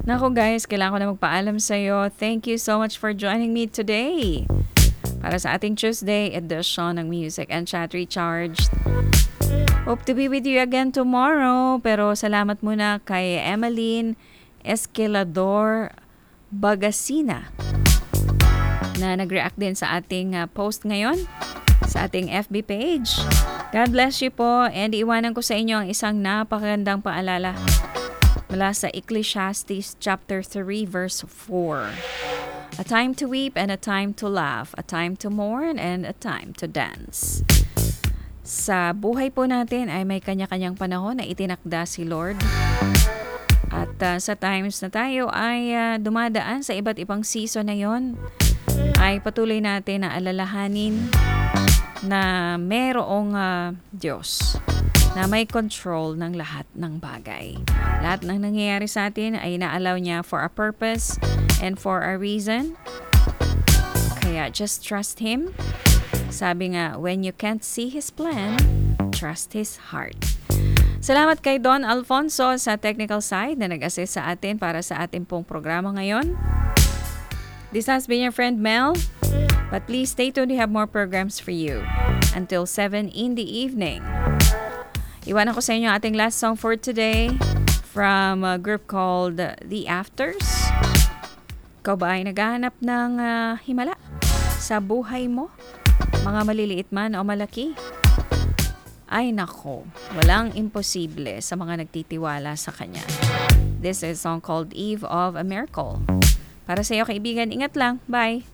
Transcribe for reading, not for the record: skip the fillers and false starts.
Naku guys, kailangan ko na magpaalam sa'yo. Thank you so much for joining me today. Para sa ating Tuesday edition ng Music and Chat Recharged. Hope to be with you again tomorrow. Pero salamat muna kay Emeline Esquilador Bagasina na nag-react din sa ating post ngayon sa ating FB page. God bless you po, and iwanan ko sa inyo ang isang napakagandang paalala mula sa Ecclesiastes chapter 3 verse 4. A time to weep and a time to laugh, a time to mourn and a time to dance. Sa buhay po natin ay may kanya-kanyang panahon na itinakda si Lord. At sa times na tayo ay dumadaan sa iba't ibang season na yon, ay patuloy natin na alalahanin na merong Diyos na may control ng lahat ng bagay. Lahat ng nangyayari sa atin ay inaalaw niya for a purpose and for a reason. Kaya just trust Him. Sabi nga, when you can't see His plan, trust His heart. Salamat kay Don Alfonso sa technical side na nag-assist sa atin para sa ating pong programa ngayon. This has been your friend Mel. But please stay tuned, we have more programs for you until 7 in the evening. Iwanan ko sa inyo ating last song for today from a group called The Afters. Ikaw ba ay naghahanap ng himala sa buhay mo? Mga maliliit man o malaki? Ay nako, walang imposible sa mga nagtitiwala sa Kanya. This is a song called Eve of a Miracle. Para sa iyo kaibigan, ingat lang. Bye!